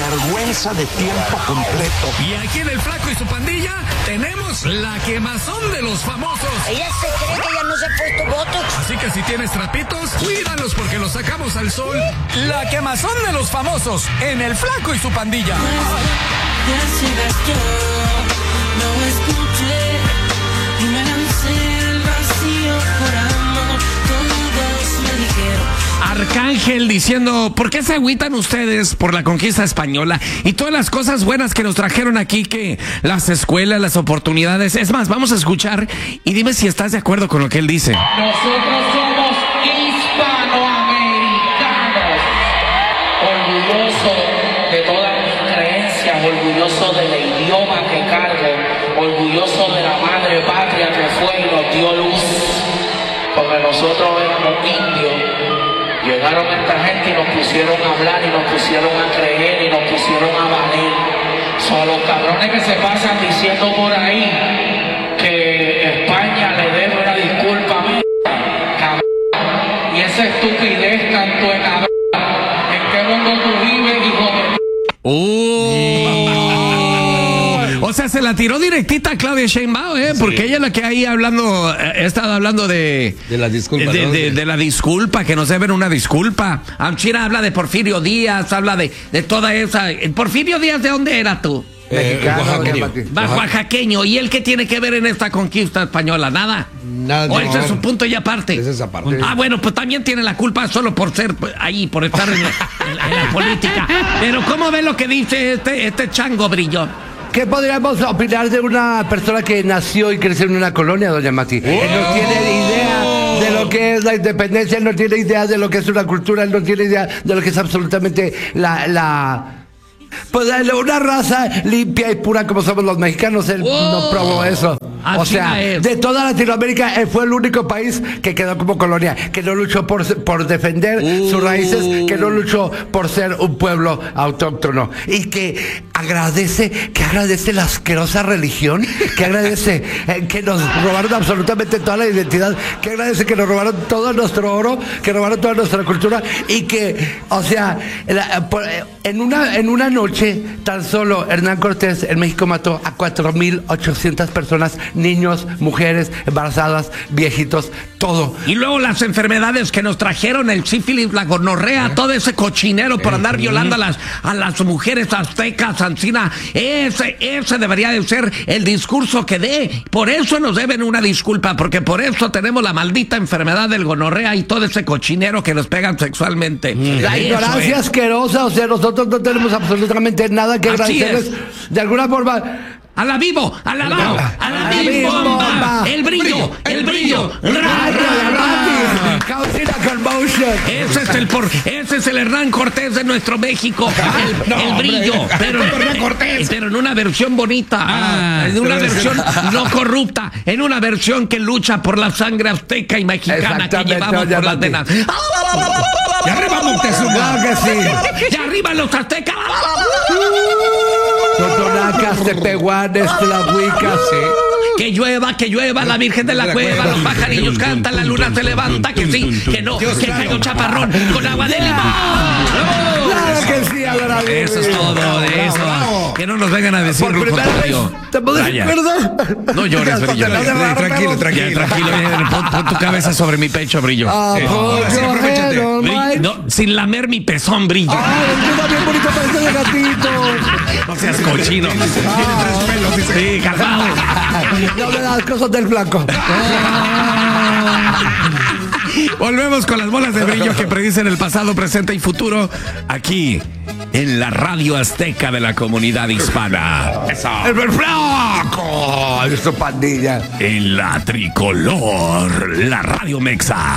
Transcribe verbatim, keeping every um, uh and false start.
sinvergüenza de tiempo completo. Y aquí en El Flaco y su pandilla tenemos la quemazón de los famosos. Ella se cree que ya no se ha puesto botox. Así que si tienes trapitos, cuídalos porque los sacamos al sol. La quemazón de los famosos en El Flaco y su pandilla. No escuché y me lancé al vacío por amor. Todos me dijeron. Arcángel diciendo, ¿por qué se agüitan ustedes por la conquista española y todas las cosas buenas que nos trajeron aquí, que las escuelas, las oportunidades? Es más, vamos a escuchar y dime si estás de acuerdo con lo que él dice. Nosotros somos hispanoamericanos, orgullosos de todas mis creencias, orgullosos del idioma que cargo, orgullosos de la madre patria que fue y nos dio luz, porque nosotros éramos indios. Llegaron esta gente y nos pusieron a hablar y nos pusieron a creer y nos pusieron a valer. Son los cabrones que se pasan diciendo por ahí que España le debe una disculpa a mí, cabrón. Y esa estupidez tanto en cabrón. ¿En qué mundo tú vives, hijo de... ¡Oh! O sea, se la tiró directita a Claudia Sheinbaum, ¿eh? Sí. Porque ella es la que ahí hablando, ha estado hablando de... De la disculpa. De, ¿no? de, de la disculpa, que nos deben una disculpa. Amchira habla de Porfirio Díaz, habla de, de toda esa... ¿Porfirio Díaz de dónde era tú? Eh, oaxaqueño. Bajo oaxaqueño. ¿Y él qué tiene que ver en esta conquista española? Nada. Nada. ¿O ese es su punto y aparte? Esa es esa parte. Ah, bueno, pues también tiene la culpa solo por ser pues, ahí, por estar en la, en la, en la política. Pero ¿cómo ve lo que dice este, este chango Brillo? ¿Qué podríamos opinar de una persona que nació y creció en una colonia, doña Mati? Oh. Él no tiene idea de lo que es la independencia, él no tiene idea de lo que es una cultura, él no tiene idea de lo que es absolutamente la... la... Pues una raza limpia y pura como somos los mexicanos, él oh. no probó eso. Así o sea, es. De toda Latinoamérica, él fue el único país que quedó como colonia, que no luchó por, por defender uh. sus raíces, que no luchó por ser un pueblo autóctono. Y que agradece, que agradece la asquerosa religión, que agradece eh, que nos robaron absolutamente toda la identidad, que agradece que nos robaron todo nuestro oro, que robaron toda nuestra cultura, y que, o sea, la, por, en una, en una noche Noche, tan solo Hernán Cortés en México mató a cuatro mil ochocientas personas, niños, mujeres, embarazadas, viejitos, todo. Y luego las enfermedades que nos trajeron, el sífilis, la gonorrea, ¿Eh? todo ese cochinero por andar ¿Eh? violando a las, a las mujeres aztecas, ancina, ese, ese debería de ser el discurso que dé. Por eso nos deben una disculpa, porque por eso tenemos la maldita enfermedad del gonorrea y todo ese cochinero que nos pegan sexualmente. Mm. La eso ignorancia es. asquerosa, o sea, nosotros no tenemos absolutamente nada que agradecerles de alguna forma. A la vivo, a la bao, a la vivo, bomba, el brillo, el brillo, ese es el por, ese es el Hernán Cortés de nuestro México, el, no, el brillo, pero, pero en una versión bonita, ah, en una versión no corrupta, en una versión que lucha por la sangre azteca y mexicana que llevamos por las venas. Y arriba Moctezuma. Claro que sí. Y arriba los aztecas. Totonacas, tepehuanes, tlahuicas, sí. Que llueva, que llueva, la Virgen de la Cueva, los pajarillos cantan, la luna se levanta, que sí, que no, que caiga un chaparrón con agua de limón. Claro que sí, adorable. Eso es todo de eso. Que no nos vengan a decir lo contrario. ¿Te puedo decir perdón? No llores, Brillo. Tranquilo, tranquilo. Tranquilo, pon, pon tu cabeza sobre mi pecho, Brillo. No, sin lamer mi pezón, Brillo. Ay, está bien bonito parece de gatito. No seas cochino. Tiene tres pelos. Sí, calmado. No le das cosas del flaco. Volvemos con las bolas de brillo que predicen el pasado, presente y futuro aquí en la Radio Azteca de la comunidad hispana. Eso. El flaco. Es su pandilla. En la tricolor, la Radio Mexa.